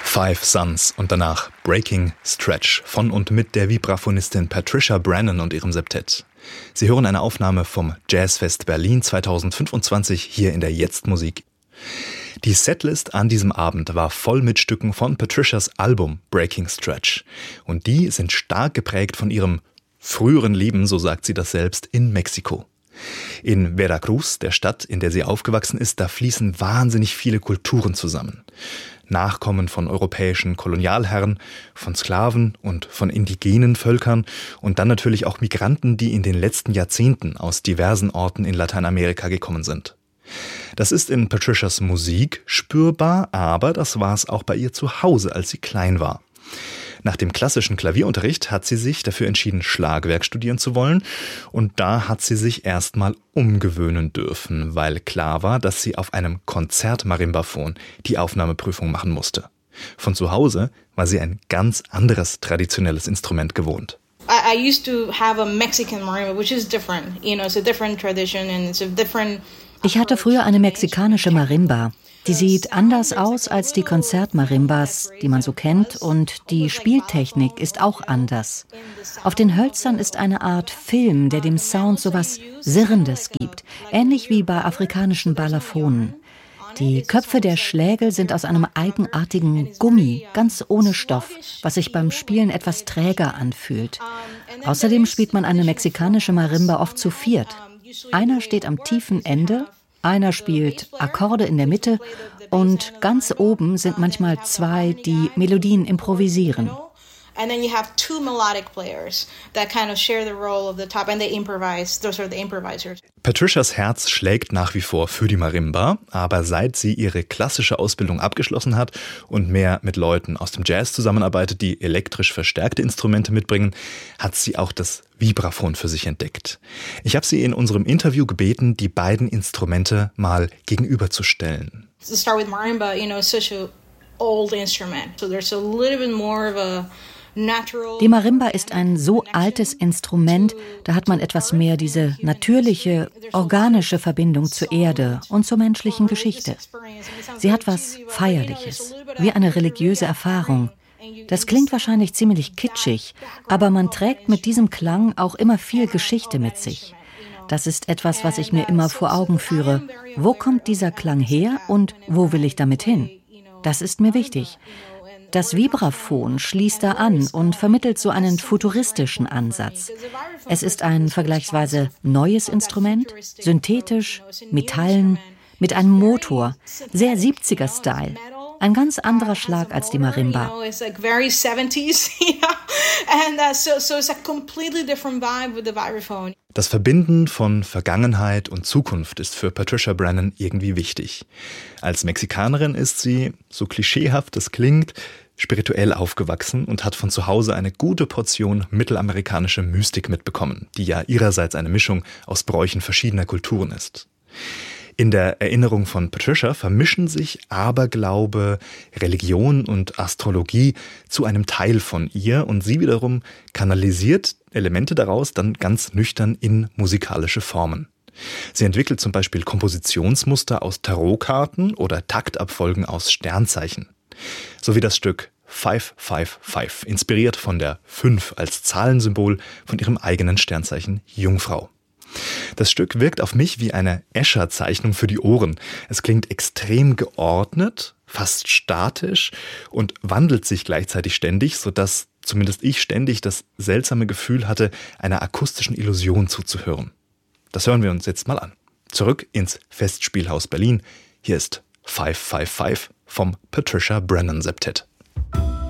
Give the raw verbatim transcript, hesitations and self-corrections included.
Five Sons und danach Breaking Stretch von und mit der Vibraphonistin Patricia Brennan und ihrem Septett. Sie hören eine Aufnahme vom Jazzfest Berlin zweitausendfünfundzwanzig hier in der Jetzt-Musik. Die Setlist an diesem Abend war voll mit Stücken von Patricias Album Breaking Stretch. Und die sind stark geprägt von ihrem früheren Leben, so sagt sie das selbst, in Mexiko. In Veracruz, der Stadt, in der sie aufgewachsen ist, da fließen wahnsinnig viele Kulturen zusammen. Nachkommen von europäischen Kolonialherren, von Sklaven und von indigenen Völkern und dann natürlich auch Migranten, die in den letzten Jahrzehnten aus diversen Orten in Lateinamerika gekommen sind. Das ist in Patricias Musik spürbar, aber das war es auch bei ihr zu Hause, als sie klein war. Nach dem klassischen Klavierunterricht hat sie sich dafür entschieden, Schlagwerk studieren zu wollen. Und da hat sie sich erstmal umgewöhnen dürfen, weil klar war, dass sie auf einem Konzert-Marimbaphon die Aufnahmeprüfung machen musste. Von zu Hause war sie ein ganz anderes traditionelles Instrument gewohnt. I used to have a Mexican marimba, which is different. You know, it's a different tradition and it's a different. Ich hatte früher eine mexikanische Marimba. Die sieht anders aus als die Konzertmarimbas, die man so kennt, und die Spieltechnik ist auch anders. Auf den Hölzern ist eine Art Film, der dem Sound sowas Sirrendes gibt, ähnlich wie bei afrikanischen Balaffonen. Die Köpfe der Schlägel sind aus einem eigenartigen Gummi, ganz ohne Stoff, was sich beim Spielen etwas träger anfühlt. Außerdem spielt man eine mexikanische Marimba oft zu viert. Einer steht am tiefen Ende, einer spielt Akkorde in der Mitte und ganz oben sind manchmal zwei, die Melodien improvisieren. And then you have two melodic players that kind of share the role of the top and they improvise. Those are the improvisers. Patricias Herz schlägt nach wie vor für die Marimba, aber seit sie ihre klassische Ausbildung abgeschlossen hat und mehr mit Leuten aus dem Jazz zusammenarbeitet, die elektrisch verstärkte Instrumente mitbringen, hat sie auch das Vibraphon für sich entdeckt. Ich habe sie in unserem Interview gebeten, die beiden Instrumente mal gegenüberzustellen. To start with marimba, you know, such a old instrument. So there's a little bit more of a Die Marimba ist ein so altes Instrument, da hat man etwas mehr diese natürliche, organische Verbindung zur Erde und zur menschlichen Geschichte. Sie hat was Feierliches, wie eine religiöse Erfahrung. Das klingt wahrscheinlich ziemlich kitschig, aber man trägt mit diesem Klang auch immer viel Geschichte mit sich. Das ist etwas, was ich mir immer vor Augen führe. Wo kommt dieser Klang her und wo will ich damit hin? Das ist mir wichtig. Das Vibraphon schließt da an und vermittelt so einen futuristischen Ansatz. Es ist ein vergleichsweise neues Instrument, synthetisch, Metallen, mit einem Motor, sehr siebziger-Style. Ein ganz anderer Schlag als die Marimba. Das Verbinden von Vergangenheit und Zukunft ist für Patricia Brennan irgendwie wichtig. Als Mexikanerin ist sie, so klischeehaft es klingt, spirituell aufgewachsen und hat von zu Hause eine gute Portion mittelamerikanische Mystik mitbekommen, die ja ihrerseits eine Mischung aus Bräuchen verschiedener Kulturen ist. In der Erinnerung von Patricia vermischen sich Aberglaube, Religion und Astrologie zu einem Teil von ihr und sie wiederum kanalisiert Elemente daraus dann ganz nüchtern in musikalische Formen. Sie entwickelt zum Beispiel Kompositionsmuster aus Tarotkarten oder Taktabfolgen aus Sternzeichen. So wie das Stück Five, Five, Five, inspiriert von der fünf als Zahlensymbol von ihrem eigenen Sternzeichen Jungfrau. Das Stück wirkt auf mich wie eine Escher-Zeichnung für die Ohren. Es klingt extrem geordnet, fast statisch und wandelt sich gleichzeitig ständig, sodass zumindest ich ständig das seltsame Gefühl hatte, einer akustischen Illusion zuzuhören. Das hören wir uns jetzt mal an. Zurück ins Festspielhaus Berlin. Hier ist Five, Five, Five vom Patricia Brennan Septett.